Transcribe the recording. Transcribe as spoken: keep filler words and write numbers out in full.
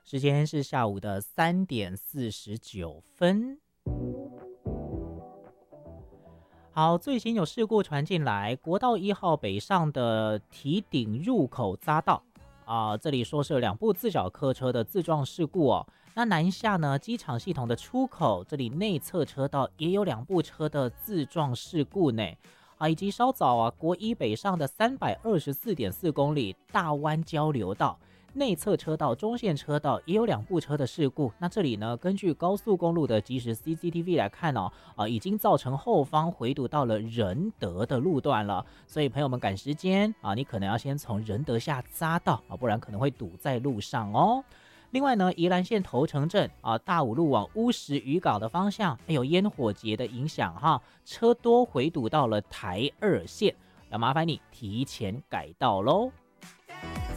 时间是下午的三点四十九分。好，最新有事故传进来，国道一号北上的堤顶入口匝道啊、呃，这里说是有两部自小客车的自撞事故哦。那南下呢，机场系统的出口，这里内侧车道也有两部车的自撞事故呢。啊，以及稍早啊，国一北上的三百二十四点四公里大湾交流道。内侧车道、中线车道也有两部车的事故。那这里呢，根据高速公路的即时 C C T V 来看哦，啊，已经造成后方回堵到了仁德的路段了。所以朋友们赶时间啊，你可能要先从仁德下匝道啊，不然可能会堵在路上哦。另外呢，宜兰县头城镇啊，大武路往乌石渔港的方向，还有烟火节的影响哈，车多回堵到了台二线，要麻烦你提前改道喽。